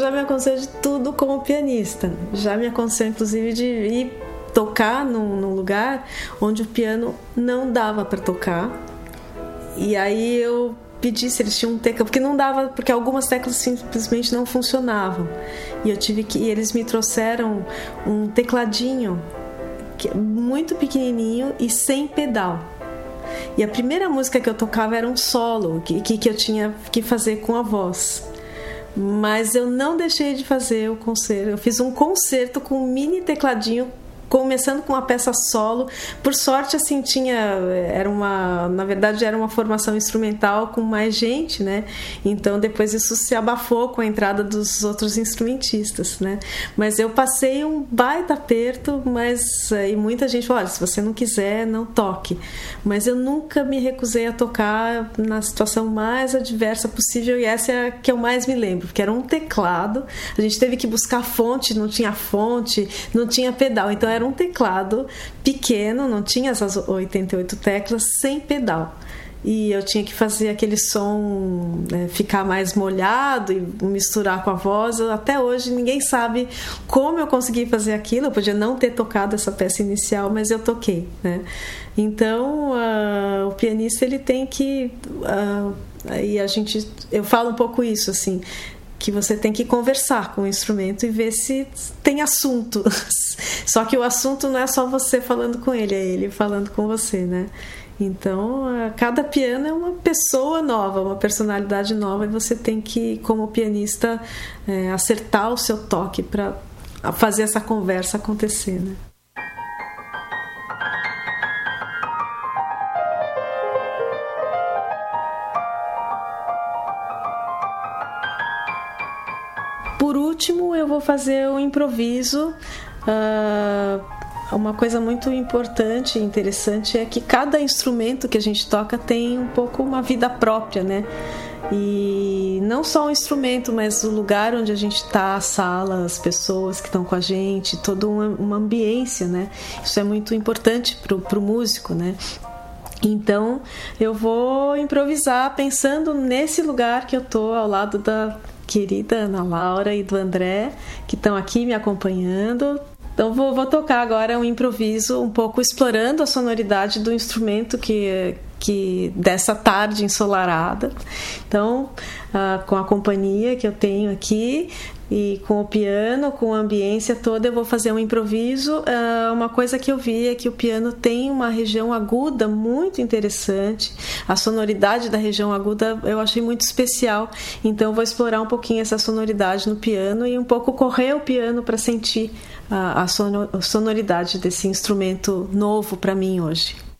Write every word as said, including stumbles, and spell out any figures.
Já me aconteceu de tudo como pianista. Já me aconteceu, inclusive, de ir tocar num, num lugar onde o piano não dava para tocar. E aí eu pedi se eles tinham um teclado, porque não dava, porque algumas teclas simplesmente não funcionavam. E eu tive que, e eles me trouxeram um tecladinho muito pequenininho e sem pedal. E a primeira música que eu tocava era um solo que, que, que eu tinha que fazer com a voz. Mas eu não deixei de fazer o concerto. Eu fiz um concerto com um mini tecladinho, começando com uma peça solo. Por sorte, assim, tinha... Era uma... Na verdade, era uma formação instrumental com mais gente, né? Então, depois isso se abafou com a entrada dos outros instrumentistas, né? Mas eu passei um baita aperto, mas... E muita gente falou, olha, se você não quiser, não toque. Mas eu nunca me recusei a tocar na situação mais adversa possível, e essa é a que eu mais me lembro, porque era um teclado. A gente teve que buscar fonte, não tinha fonte, não tinha pedal. Então, era um teclado pequeno, não tinha essas oitenta e oito teclas, sem pedal. E eu tinha que fazer aquele som, né, ficar mais molhado e misturar com a voz. Até hoje ninguém sabe como eu consegui fazer aquilo. Eu podia não ter tocado essa peça inicial, mas eu toquei, né? Então uh, o pianista, ele tem que uh, aí a gente, eu falo um pouco isso, assim, que você tem que conversar com o instrumento e ver se tem assunto. Só que o assunto não é só você falando com ele, é ele falando com você, né? Então, cada piano é uma pessoa nova, uma personalidade nova, e você tem que, como pianista, é, acertar o seu toque para fazer essa conversa acontecer, né? Por último, eu vou fazer o improviso. Uh, uma coisa muito importante e interessante é que cada instrumento que a gente toca tem um pouco uma vida própria, né? E não só o instrumento, mas o lugar onde a gente está, a sala, as pessoas que estão com a gente, toda uma, uma ambiência, né? Isso é muito importante para o músico, né? Então, eu vou improvisar pensando nesse lugar que eu tô, ao lado da querida Ana Laura e do André, que estão aqui me acompanhando. Então, vou, vou tocar agora um improviso, um pouco explorando a sonoridade do instrumento que, que dessa tarde ensolarada. Então, uh, com a companhia que eu tenho aqui, e com o piano, com a ambiência toda, eu vou fazer um improviso. Uh, uma coisa que eu vi é que o piano tem uma região aguda muito interessante. A sonoridade da região aguda eu achei muito especial. Então eu vou explorar um pouquinho essa sonoridade no piano e um pouco correr o piano para sentir a, a sonoridade desse instrumento novo para mim hoje.